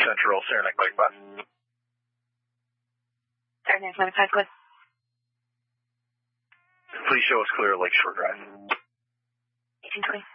Central, Saranac Lake Bus. Saranac 95, good. Please show us clear Lakeshore Drive. 1820.